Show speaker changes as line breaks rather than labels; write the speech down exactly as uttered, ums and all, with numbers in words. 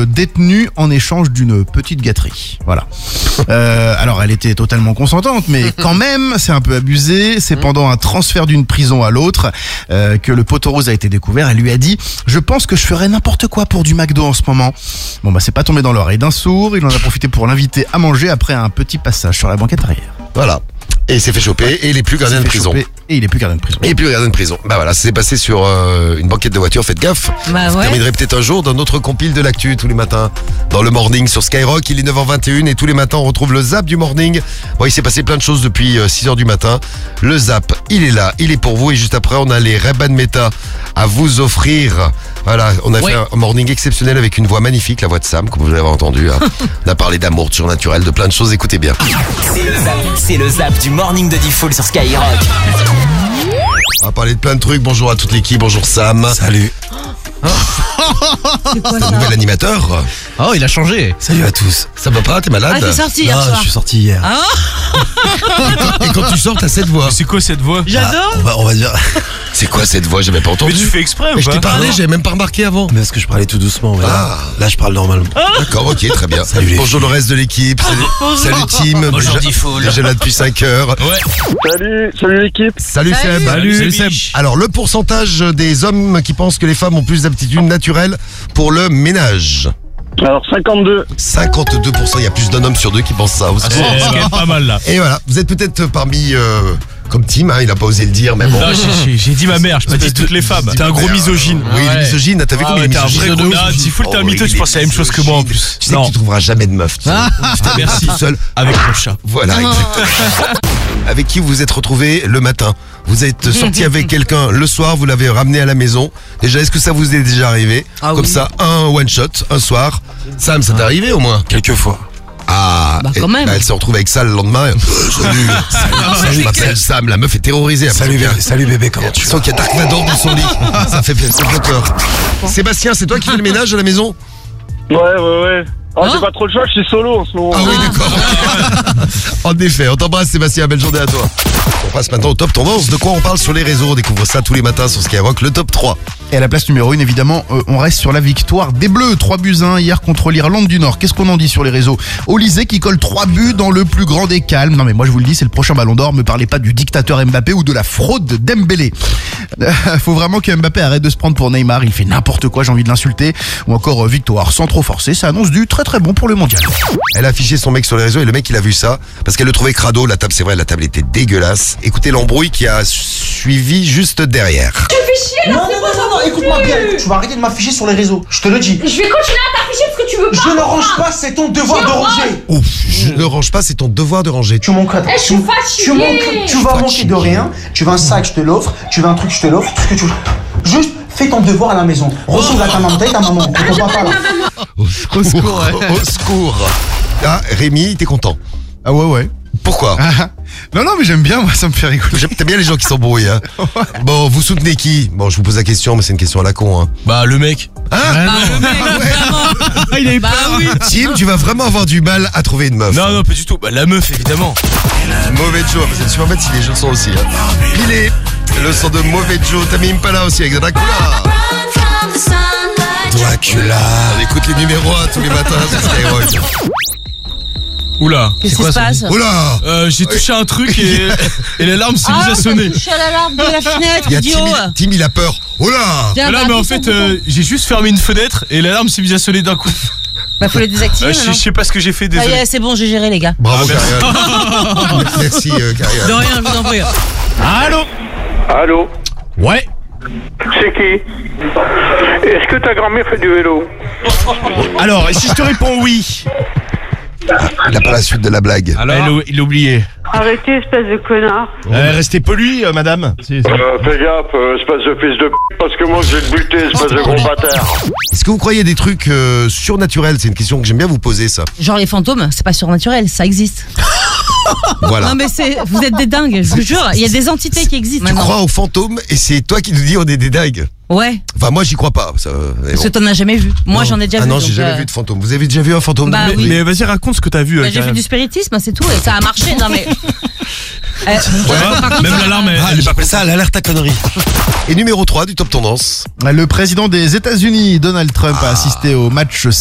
une détenue en échange d'une petite gâterie. Voilà. Euh, alors elle était totalement consentante, mais quand même, c'est un peu abusé. C'est pendant un transfert d'une prison à l'autre euh, que le poteau rose a été découvert. Elle lui a dit « Je pense que je ferais n'importe quoi pour du McDo en ce moment ». Bon bah c'est pas tombé dans l'oreille d'un sourd. Il en a profité pour l'inviter à manger après un petit passage sur la banquette arrière.
Voilà. Et il s'est fait choper et il est plus gardien de prison.
Et il est plus gardien de prison.
Et plus gardien de prison. Bah voilà, ça s'est passé sur euh, une banquette de voiture, faites gaffe.
Bah
Vous
ouais.
terminerez peut-être un jour dans notre compile de l'actu tous les matins. Dans le morning sur Skyrock, il est neuf heures vingt et une et tous les matins on retrouve le zap du morning. Bon, il s'est passé plein de choses depuis euh, six heures du matin. Le zap, il est là, il est pour vous et juste après on a les Ray-Ban Meta à vous offrir. Voilà, on a
Ouais.
fait un morning exceptionnel avec une voix magnifique, la voix de Sam, comme vous l'avez entendu. Hein. On a parlé d'amour, de surnaturel, de plein de choses, écoutez bien.
C'est le zap, c'est le zap du morning de Diffoul sur Skyrock.
On va parler de plein de trucs. Bonjour à toute l'équipe, bonjour Sam. Salut.
C'est quoi
C'est
ça
un nouvel animateur.
Oh, il a changé.
Salut à tous. Ça va pas, t'es malade?
Ah, t'es sorti hier soir.
sorti hier.
Ah,
Et quand tu sors, t'as cette voix.
C'est quoi cette voix?
j'adore.
on, va, on va dire.
C'est quoi cette voix? J'avais pas entendu.
Mais tu fais exprès ou
Mais je t'ai
pas?
parlé, j'avais même pas remarqué avant.
Mais parce que je parlais tout doucement. Mais là,
Ah.
là, je parle normalement.
D'accord, ok, très bien.
Salut les
Bonjour le reste de l'équipe. Salut, salut Tim.
Bonjour
Déjà-
Diffoul.
Déjà là depuis cinq heures.
Ouais.
Salut, salut l'équipe.
Salut,
Salut.
Seb.
Salut,
Salut
Seb.
Alors, le pourcentage des hommes qui pensent que les femmes ont plus d'aptitudes naturelles pour le ménage.
Alors cinquante-deux.
cinquante-deux pour cent, il y a plus d'un homme sur deux qui pense ça aussi.
C'est quand même pas mal là.
Et voilà, vous êtes peut-être parmi... euh, comme Tim, hein, il a pas osé le dire, mais bon.
Non, j'ai- j'ai j'ai dit ma mère, je pas dit toutes les femmes. T'es un gros misogyne.
Oui, il est misogyne, t'as vu
Ah
comme
ouais,
il est
t'es un
misogyne
vrai
de
gros
ouf.
Diffoul, t'es un
Oh,
mytho,
il
tu
est
penses la même chose que moi en
misogyne.
plus.
Tu sais
Non.
que tu trouveras jamais de meuf. Tu sais.
Merci.
Tout seul.
Avec mon chat.
Voilà, exactement. Avec qui vous vous êtes retrouvé le matin? Vous êtes sorti avec quelqu'un le soir, vous l'avez ramené à la maison. Déjà, est-ce que ça vous est déjà arrivé?
Ah
Comme
oui.
ça, un one shot, un soir. Sam, ça t'est arrivé au moins?
Quelques fois.
Ah,
Bah,
et-
quand même.
bah, elle se retrouve avec ça le lendemain. Euh, salut, salut, je m'appelle Sam, la meuf est terrorisée. Après,
Salut
il y a-
bébé, salut bébé, comment tu
Tu
vas?
sens qu'il y a Dark Vador dans son lit. Ça fait, ça fait peur. Sébastien, c'est toi qui fais le ménage à la maison?
Ouais, ouais, ouais. Ah,
Hein
j'ai pas trop le choix, je suis solo en ce moment.
Ah oui, d'accord. En effet, on t'embrasse Sébastien, belle journée à toi. On passe maintenant au top tendance. De quoi on parle sur les réseaux? On découvre ça tous les matins sur Skyrock, le top trois.
Et à la place numéro un, évidemment, euh, on reste sur la victoire des Bleus. trois buts à un hier contre l'Irlande du Nord. Qu'est-ce qu'on en dit sur les réseaux? Olysée qui colle trois buts dans le plus grand des calmes. Non mais moi je vous le dis, c'est le prochain Ballon d'Or. Me parlez pas du dictateur Mbappé ou de la fraude d'Embélé. Euh, faut vraiment que Mbappé arrête de se prendre pour Neymar. Il fait n'importe quoi, j'ai envie de l'insulter. Ou encore euh, victoire sans trop forcer. Ça annonce du très très bon pour le mondial.
Elle a affiché son mec sur les réseaux et le mec il a vu ça parce qu'elle le trouvait crado. La table, c'est vrai, la table était dégueulasse. Écoutez l'embrouille qui a suivi juste derrière.
Non, non, non, non, non, écoute-moi bien, tu vas arrêter de m'afficher sur les réseaux, je te le dis.
Je vais continuer à t'afficher parce que tu veux pas.
Je ne range pas, c'est ton devoir de ranger.
Ouf, je ne range pas, c'est ton devoir de ranger.
Tu manques
Eh, je suis
tu,
fatiguée.
tu manques, tu vas manquer de rien, tu veux un sac, je te l'offre, tu veux un truc, je te l'offre, tout ce que tu veux. Juste fais ton devoir à la maison. Ressemble à ta maman, t'as ta maman,
Ah,
ton papa là.
Au secours, au secours. Ah, Rémi, t'es content?
Ah ouais ouais.
Pourquoi?
Ah, non non mais j'aime bien, moi ça me fait rigoler.
J'aime t'aimes bien les gens qui s'embrouillent. Hein. Bon, vous soutenez qui? Bon, je vous pose la question, mais c'est une question à la con. Hein.
Bah le mec.
Hein?
Bah, le mec, vraiment.
Il a eu
Bah oui.
Tim, tu vas vraiment avoir du mal à trouver une meuf.
Non, non, pas du tout. Bah la meuf, évidemment.
Mauvais Joe, vous êtes super bête si les jeux sont aussi. Hein. Pilé, le son de Mauvais Joe, t'as mis Impala aussi avec Dracula. Dracula. On écoute les numéros un tous les matins sur Skyrock.
Oula.
Qu'est-ce qui se passe?
Oula!
Euh, j'ai touché un truc et, et l'alarme s'est mise
Ah,
à sonner.
t'as touché à l'alarme de la fenêtre,
Il y a
idiot.
Tim, il- Tim, il a peur. Oula!
Viens,
Là,
bah,
mais en
appuie
fait,
sur le
euh,
bouton.
j'ai juste fermé une fenêtre et l'alarme s'est mise à sonner d'un coup.
Bah faut les désactiver
Euh, je, je
maintenant.
sais pas ce que j'ai fait,
Ça y
désolé.
est, c'est bon, j'ai géré les gars.
Bravo,
Ah,
Karian. Merci, euh, Karian.
De rien, je vous en prie.
Allô?
Allô,
Ouais.
c'est qui? Est-ce que ta grand-mère fait du vélo?
Alors, et si je te réponds oui?
Il a pas la suite de la blague.
Alors il, a- il a oublié.
Arrêtez, espèce de connard.
Euh, restez poli, euh, madame. C'est- c'est-
Euh, fais gaffe, euh, espèce de fils de p***, parce que moi je vais te buter, espèce de gros bâtard.
Est-ce que vous croyez des trucs euh, surnaturels? C'est une question que j'aime bien vous poser, ça.
Genre les fantômes, c'est pas surnaturel, ça existe.
Voilà.
Non mais c'est, vous êtes des dingues, je vous jure, il y a des entités qui existent
Tu
maintenant.
crois aux fantômes et c'est toi qui nous dis on est des dingues.
Ouais,
Enfin, moi, j'y crois pas. Ça, mais
parce
bon.
que t'en as jamais vu. Moi
Non.
j'en ai déjà
ah
vu.
non,
donc,
j'ai jamais
euh,
vu de fantôme. Vous avez déjà vu un fantôme?
Bah
de-
oui.
Mais vas-y, raconte ce que t'as vu.
bah,
euh,
j'ai fait
Karen.
du spiritisme, c'est tout, et ça a marché, non mais... Euh, par contre,
Même
ça-
l'alarme, elle,
Ah,
elle est pas
j'appelle ça l'alerte à conneries. Et numéro trois du top tendance.
Le président des États-Unis, Donald Trump, a assisté au match